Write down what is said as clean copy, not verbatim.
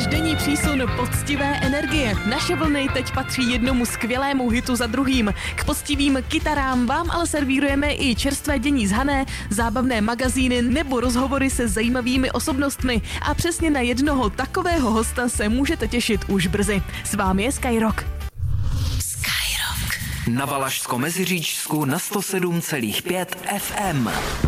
každodenní přísun poctivé energie. Naše vlny teď patří jednomu skvělému hitu za druhým. K poctivým kytarám vám ale servírujeme i čerstvé dění z Hané, zábavné magazíny nebo rozhovory se zajímavými osobnostmi. A přesně na jednoho takového hosta se můžete těšit už brzy. S vámi je Skyrock. Na Valašsko-Meziříčsku na 107,5 FM.